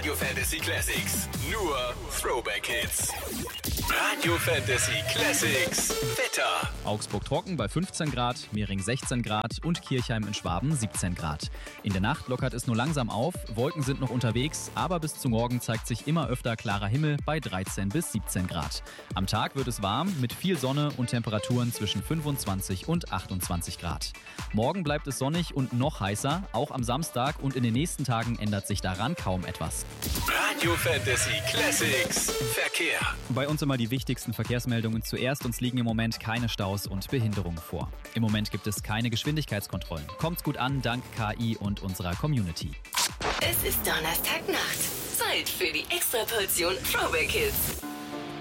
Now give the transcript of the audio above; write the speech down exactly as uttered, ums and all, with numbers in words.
Radio Fantasy Classics. Nur Throwback Hits. Radio Fantasy Classics. Wetter. Augsburg trocken bei fünfzehn Grad, Mehring sechzehn Grad und Kirchheim in Schwaben siebzehn Grad. In der Nacht lockert es nur langsam auf, Wolken sind noch unterwegs, aber bis zum Morgen zeigt sich immer öfter klarer Himmel bei dreizehn bis siebzehn Grad. Am Tag wird es warm mit viel Sonne und Temperaturen zwischen fünfundzwanzig und achtundzwanzig Grad. Morgen bleibt es sonnig und noch heißer, auch am Samstag und in den nächsten Tagen ändert sich daran kaum etwas. Radio Fantasy Classics. Verkehr. Bei uns immer die wichtigsten Verkehrsmeldungen zuerst. Uns liegen im Moment keine Staus und Behinderungen vor. Im Moment gibt es keine Geschwindigkeitskontrollen. Kommt's gut an, dank K I und unserer Community. Es ist Donnerstagnacht. Zeit für die Extraportion Throwback Hits.